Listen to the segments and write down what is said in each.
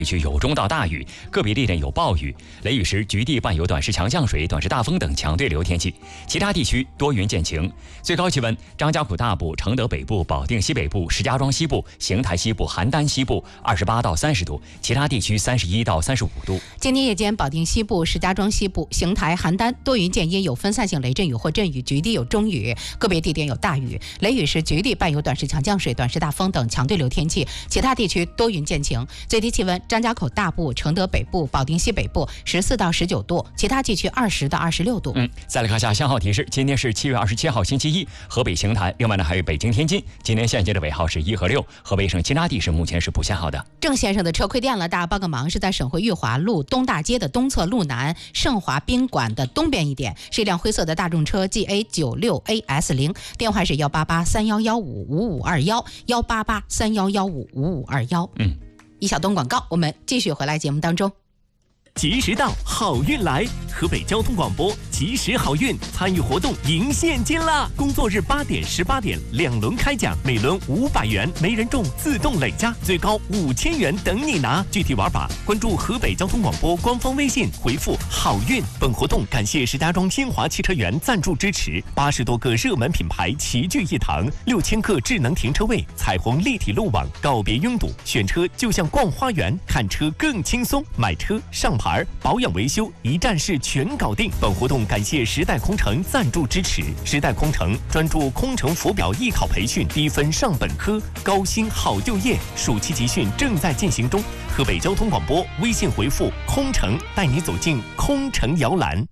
地区有中到大雨，个别地点有暴雨，雷雨时局地伴有短时强降水、短时大风等强对流天气。其他地区多云见晴。最高气温：张家口大部、承德北部、保定西北部、石家庄西部、邢台西部、邯郸西部28到30度，其他地区31到35度。 今天夜间，保定西部、石家庄西部、邢台、邯郸多云见阴，有分散性雷阵雨或阵雨，局地有中雨，个别地点有大雨。雷雨时局地伴有短时强降水、短时大风等强对流天气。其他地区多云见晴。最低气温：张家口大部、承德北部、保定西北部14到19度，其他地区20到26度。 再来看下信号提示，今天是7月27号星期一，河北邢台，另外呢还有北京天津，今天限街的尾号是1和6，河北省其他地市目前是不限号的。 郑先生的车亏电了，大家帮个忙，是在省会裕华路东大街的东侧路南盛华宾馆的东边一点，是一辆灰色的大众车 GA96AS0，电话是18831155521 18831155521。一小段广告，我们继续回来节目当中。 及时到，好运来！河北交通广播及时好运参与活动赢现金啦！工作日8点、18点2轮开奖，每轮500元，没人中自动累加，最高5000元等你拿。具体玩法关注河北交通广播官方微信，回复好运。本活动感谢石家庄新华汽车园赞助支持，80多个热门品牌齐聚一堂，6000个智能停车位，彩虹立体路网，告别拥堵，选车就像逛花园，看车更轻松，买车上牌保养维修一站式全搞定。本活动感谢时代空乘赞助支持，时代空乘专注空乘浮表艺考培训，低分上本科，高薪好就业。暑期集训正在进行中。河北交通广播微信回复空乘，带你走进空乘摇篮。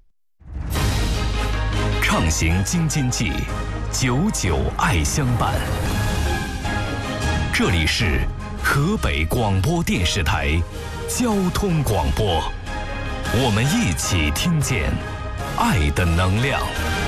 畅行京津冀，久久爱相伴。这里是河北广播电视台交通广播，我们一起听见爱的能量。